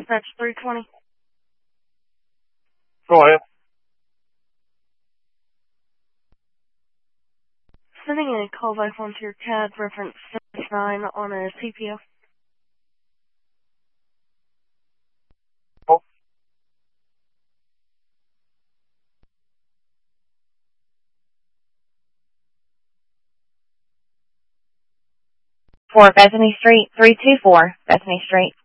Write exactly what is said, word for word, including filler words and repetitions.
Dispatch three twenty. Go ahead. Sending a call back onto your C A D reference six nine on a C P O. Oh. For Bethany Street, three two four Bethany Street.